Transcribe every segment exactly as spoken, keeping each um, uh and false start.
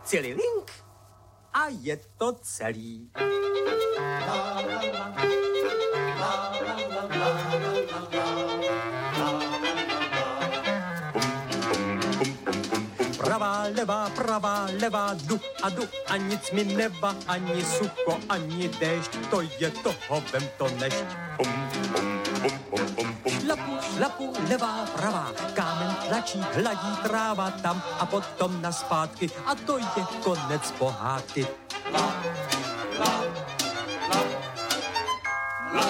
Cililink a je to celý. Pravá, levá, pravá, levá, jdu a jdu a nic mi neva, ani sucho, ani déšť, to je toho, vem to nešť. Šlapu, šlapu, levá, pravá, kámen tlačí, hladí tráva tam a potom naspátky a to je konec pohádky. La, la, la, la.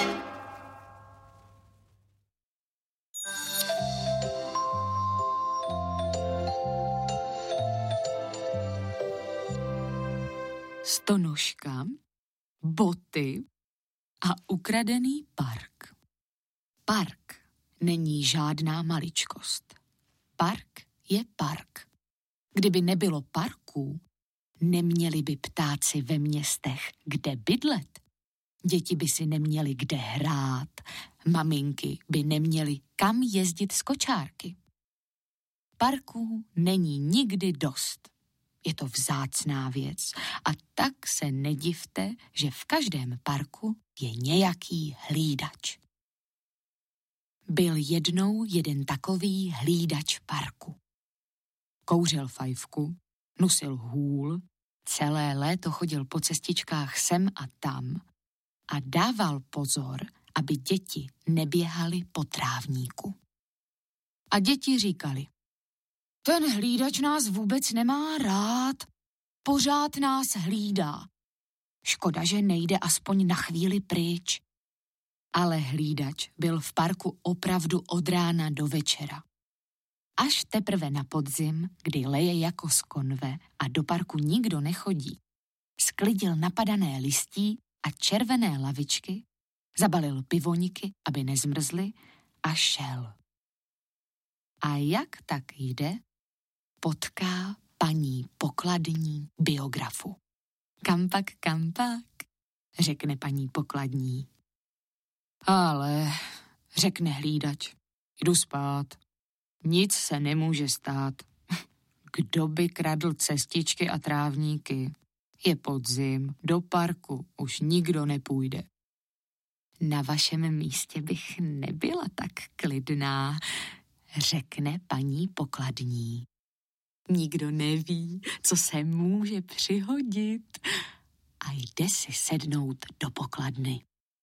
Stonožka, boty a ukradený park. Park není žádná maličkost. Park je park. Kdyby nebylo parků, neměli by ptáci ve městech kde bydlet. Děti by si neměly kde hrát, maminky by neměly kam jezdit z kočárky. Parků není nikdy dost. Je to vzácná věc a tak se nedivte, že v každém parku je nějaký hlídač. Byl jednou jeden takový hlídač parku. Kouřil fajfku, nosil hůl, celé léto chodil po cestičkách sem a tam a dával pozor, aby děti neběhaly po trávníku. A děti říkali: ten hlídač nás vůbec nemá rád, pořád nás hlídá. Škoda, že nejde aspoň na chvíli pryč. Ale hlídač byl v parku opravdu od rána do večera. Až teprve na podzim, kdy leje jako z konve a do parku nikdo nechodí, sklidil napadané listí a červené lavičky, zabalil pivoňky, aby nezmrzly, a šel. A jak tak jde, potká paní pokladní biografu. Kampak, kampak, řekne paní pokladní. Ale, řekne hlídač, jdu spát. Nic se nemůže stát. Kdo by kradl cestičky a trávníky? Je podzim, do parku už nikdo nepůjde. Na vašem místě bych nebyla tak klidná, řekne paní pokladní. Nikdo neví, co se může přihodit. A jde si sednout do pokladny.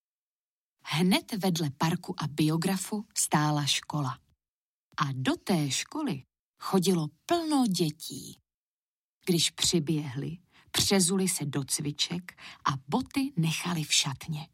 Hned vedle parku a biografu stála škola. A do té školy chodilo plno dětí. Když přiběhli, přezuli se do cviček a boty nechali v šatně.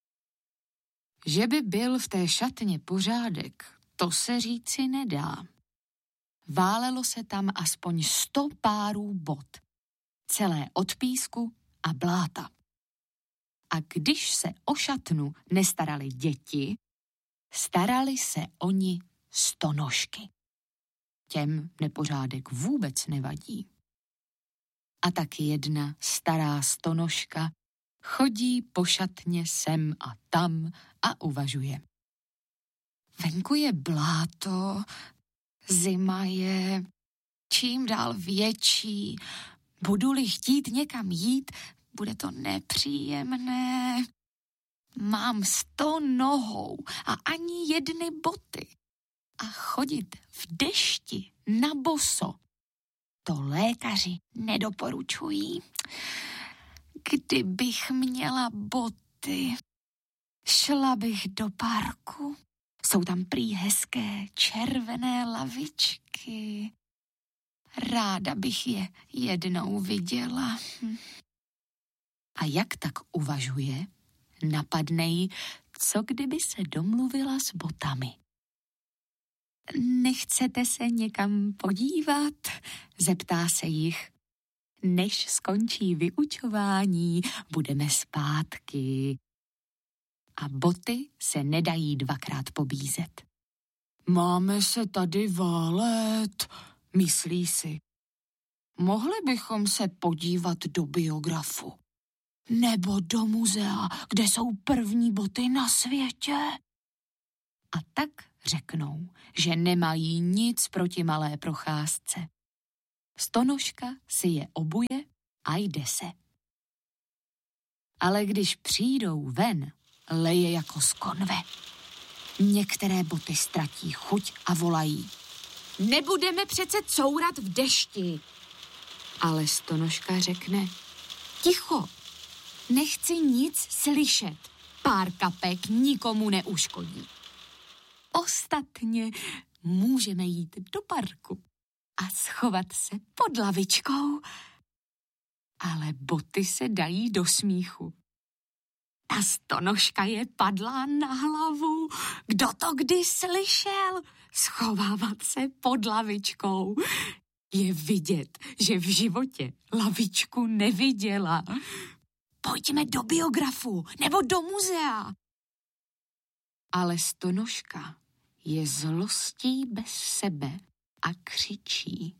Že by byl v té šatně pořádek, to se říci nedá. Válelo se tam aspoň sto párů bot, celé od písku a bláta. A když se o šatnu nestarali děti, starali se oni stonožky. Těm nepořádek vůbec nevadí. A tak jedna stará stonožka chodí po šatně sem a tam a uvažuje. Venku je bláto, zima je čím dál větší, budu-li chtít někam jít, bude to nepříjemné. Mám sto nohou a ani jedny boty. A chodit v dešti na boso, to lékaři nedoporučují. Kdybych měla boty, šla bych do parku. Jsou tam prý hezké červené lavičky. Ráda bych je jednou viděla. A jak tak uvažuje, napadne jí, co kdyby se domluvila s botami. Nechcete se někam podívat? Zeptá se jich. Než skončí vyučování, budeme zpátky. A boty se nedají dvakrát pobízet. Máme se tady válet, myslí si. Mohli bychom se podívat do biografu. Nebo do muzea, kde jsou první boty na světě. A tak řeknou, že nemají nic proti malé procházce. Stonožka si je obuje a jde se. Ale když přijdou ven, leje jako z konve. Některé boty ztratí chuť a volají: Nebudeme přece courat v dešti. Ale Stonožka řekne: Ticho, nechci nic slyšet. Pár kapek nikomu neuškodí. Ostatně můžeme jít do parku a schovat se pod lavičkou. Ale boty se dají do smíchu. Ta Stonožka je padlá na hlavu. Kdo to kdy slyšel? Schovávat se pod lavičkou. Je vidět, že v životě lavičku neviděla. Pojďme do biografu nebo do muzea. Ale Stonožka je zlostí bez sebe a křičí: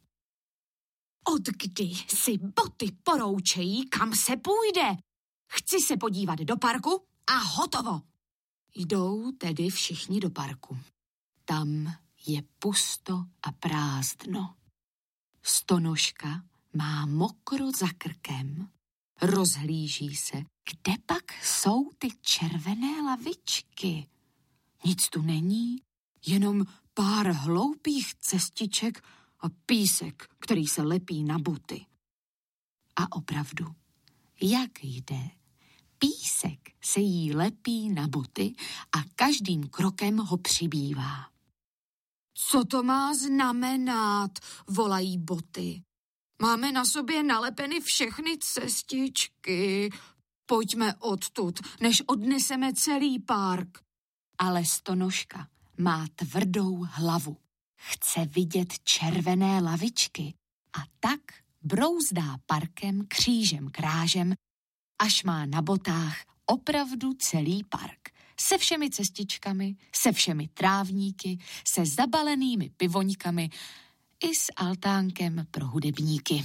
Od kdy si boty poroučejí, kam se půjde? Chci se podívat do parku a hotovo. Jdou tedy všichni do parku. Tam je pusto a prázdno. Stonožka má mokro za krkem, rozhlíží se, kde pak jsou ty červené lavičky. Nic tu není, jenom pár hloupých cestiček a písek, který se lepí na boty. A opravdu, jak jde, písek se jí lepí na boty a každým krokem ho přibývá. Co to má znamenat, volají boty. Máme na sobě nalepeny všechny cestičky. Pojďme odtud, než odneseme celý park. Ale Stonožka má tvrdou hlavu. Chce vidět červené lavičky a tak brouzdá parkem křížem krážem, až má na botách opravdu celý park. Se všemi cestičkami, se všemi trávníky, se zabalenými pivoňkami i s altánkem pro hudebníky.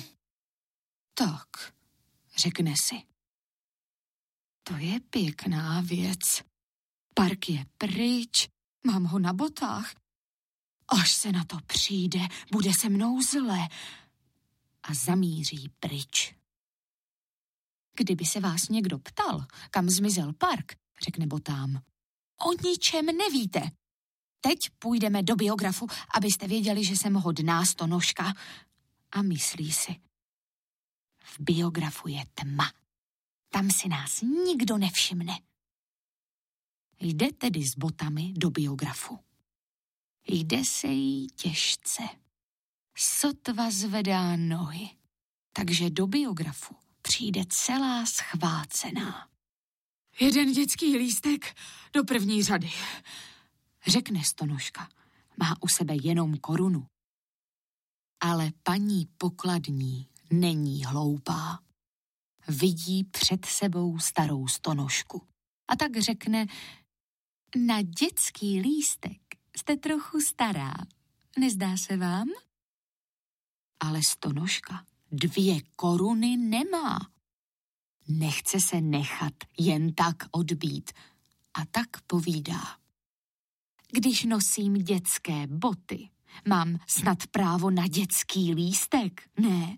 Tak, řekne si. To je pěkná věc. Park je pryč, mám ho na botách. Až se na to přijde, bude se mnou zle. A zamíří pryč. Kdyby se vás někdo ptal, kam zmizel park, řekne botám: O ničem nevíte. Teď půjdeme do biografu, abyste věděli, že jsem hodná Stonožka. A myslí si: v biografu je tma. Tam si nás nikdo nevšimne. Jde tedy s botami do biografu. Jde se jí těžce. Sotva zvedá nohy. Takže do biografu přijde celá schvácená. Jeden dětský lístek do první řady, řekne Stonožka. Má u sebe jenom korunu. Ale paní pokladní není hloupá. Vidí před sebou starou Stonožku. A tak řekne: Na dětský lístek jste trochu stará. Nezdá se vám? Ale Stonožka dvě koruny nemá. Nechce se nechat jen tak odbít a tak povídá: Když nosím dětské boty, mám snad právo na dětský lístek, ne?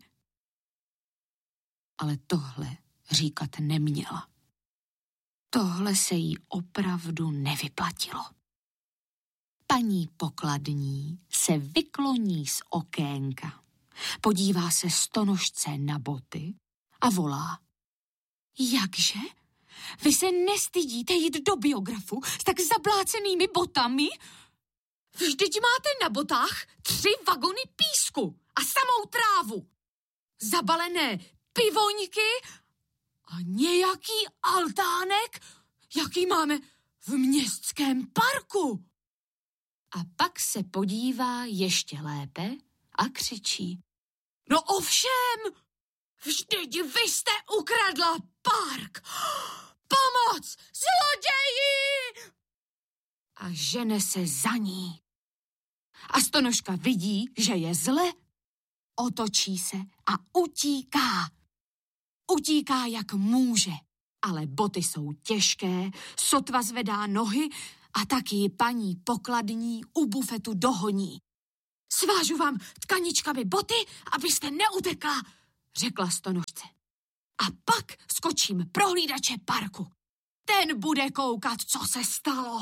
Ale tohle říkat neměla. Tohle se jí opravdu nevyplatilo. Paní pokladní se vykloní z okénka, podívá se Stonožce na boty a volá: Jakže? Vy se nestydíte jít do biografu s tak zablácenými botami? Vždyť máte na botách tři vagony písku a samou trávu, zabalené pivoňky a nějaký altánek, jaký máme v městském parku. A pak se podívá ještě lépe a křičí: No ovšem, vždyť vy jste ukradla park! Pomoc! Zloději! A žene se za ní. A Stonožka vidí, že je zle, otočí se a utíká. Utíká, jak může, ale boty jsou těžké, sotva zvedá nohy a taky ji paní pokladní u bufetu dohoní. Svážu vám tkaničkami boty, abyste neutekla, řekla stonožce. A pak skočím prohlídače parku. Ten bude koukat, co se stalo.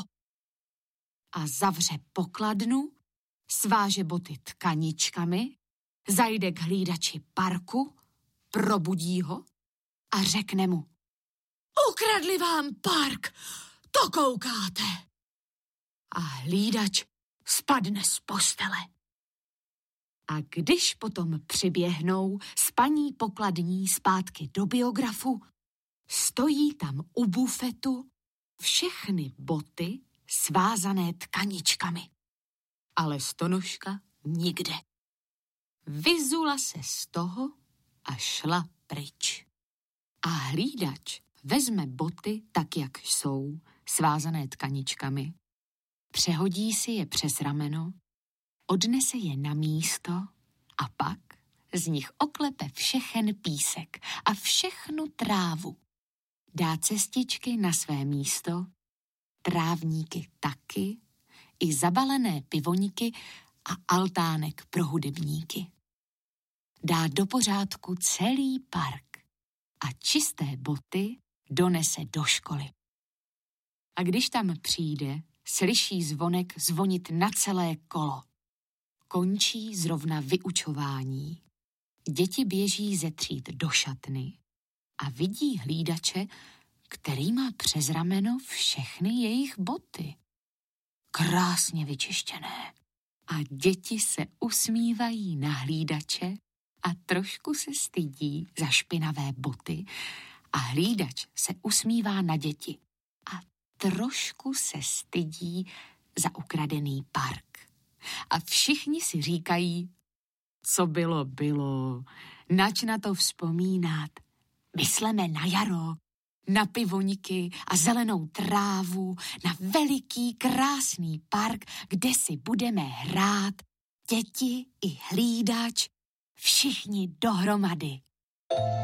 A zavře pokladnu, sváže boty tkaničkami, zajde k hlídači parku, probudí ho a řekne mu: Ukradli vám park, to koukáte. A hlídač spadne z postele. A když potom přiběhnou s paní pokladní zpátky do biografu, stojí tam u bufetu všechny boty svázané tkaničkami. Ale stonožka nikde. Vyzula se z toho a šla pryč. A hlídač vezme boty tak, jak jsou, svázané tkaničkami, přehodí si je přes rameno, odnese je na místo a pak z nich oklepe všechen písek a všechnu trávu. Dá cestičky na své místo, trávníky taky, i zabalené pivoníky a altánek pro hudebníky. Dá do pořádku celý park a čisté boty donese do školy. A když tam přijde, slyší zvonek zvonit na celé kolo. Končí zrovna vyučování. Děti běží ze tříd do šatny a vidí hlídače, který má přes rameno všechny jejich boty. Krásně vyčištěné. A děti se usmívají na hlídače a trošku se stydí za špinavé boty a hlídač se usmívá na děti a trošku se stydí za ukradený park. A všichni si říkají, co bylo, bylo, nač na to vzpomínat. Mysleme na jaro, na pivoníky a zelenou trávu, na veliký krásný park, kde si budeme hrát, děti i hlídač, všichni dohromady.